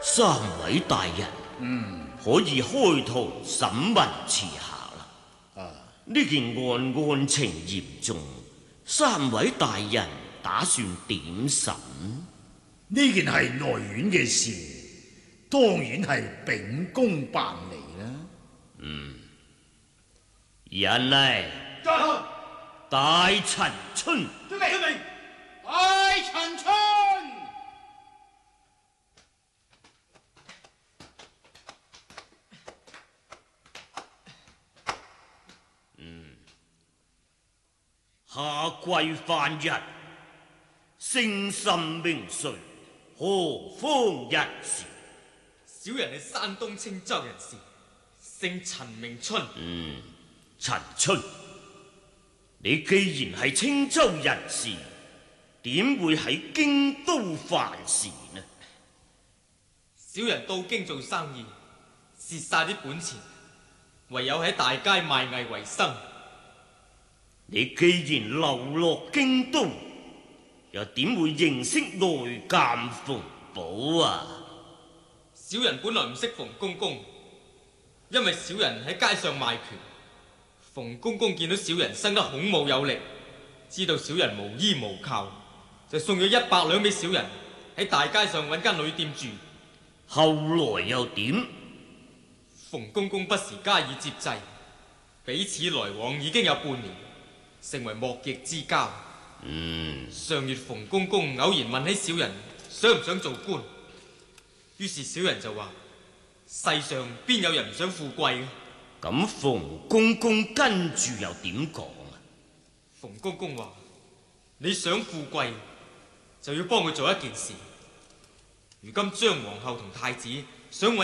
三位大人，可以開堂審問遲下啦。呢件案情嚴重，三位大人打算點審？ 呢件係內院嘅事，當然係秉公辦理啦。 人嚟，大陳春。 遵命。大陳春。 下跪犯人，姓甚名誰？何方人士？ 小人係山東青州人士，姓陳名春。 陳春，你既然係青州人士，點會喺京都犯事呢？ 小人到京做生意，蝕晒啲本錢，唯有喺大街賣藝為生。 你既然流落京都，又點會認識內監馮保啊？ 小人本來唔識馮公公，因為小人喺街上賣拳。馮公公見到小人生得孔武有力，知道小人無依無靠，就送咗100兩俾小人，喺大街上揾間旅店住。 後來又點？ 馮公公不時加以接濟，彼此來往已經有半年，成為莫逆之交。上月馮公公偶然問起小人想唔想做官，於是小人就話：世上邊有人唔想富貴嘅？ 咁馮公公跟住又點講啊？ 馮公公話：你想富貴，就要幫佢做一件事。如今張皇后同太子想揾